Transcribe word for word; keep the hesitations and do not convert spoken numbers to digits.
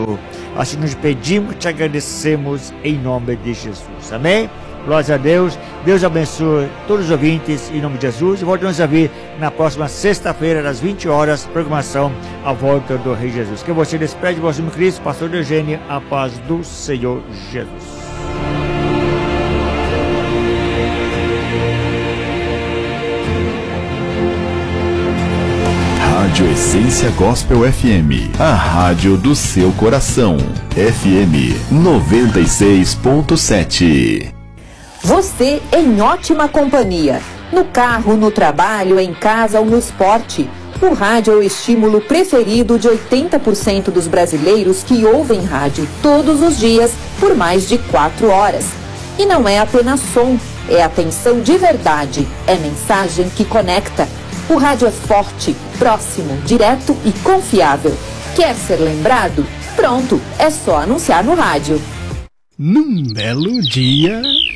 Senhor. Assim nos pedimos, te agradecemos em nome de Jesus. Amém? Glória a Deus. Deus abençoe todos os ouvintes em nome de Jesus. E voltamos a vir na próxima sexta-feira, às vinte horas, programação A Volta do Rei Jesus. Que você despede de vosso irmão Cristo, pastor Eugênio, a paz do Senhor Jesus. Rádio Essência Gospel F M, a rádio do seu coração. F M noventa e seis ponto sete. Você em ótima companhia. No carro, no trabalho, em casa ou no esporte. O rádio é o estímulo preferido de oitenta por cento dos brasileiros que ouvem rádio todos os dias por mais de quatro horas. E não é apenas som, é atenção de verdade, é mensagem que conecta. O rádio é forte, próximo, direto e confiável. Quer ser lembrado? Pronto, é só anunciar no rádio. Num belo dia...